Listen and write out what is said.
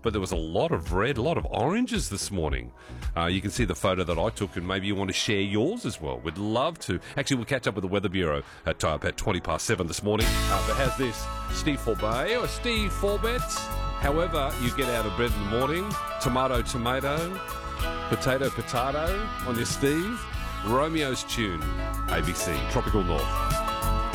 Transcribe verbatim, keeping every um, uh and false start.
but there was a lot of red, a lot of oranges this morning. Uh, you can see the photo that I took, and maybe you want to share yours as well. We'd love to. Actually, we'll catch up with the Weather Bureau at, uh, at twenty past seven this morning. Uh, but how's this? Steve Forbet or Steve Forbet? However you get out of bed in the morning, tomato, tomato, potato, potato on your Steve. Romeo's Tune, A B C, Tropical North.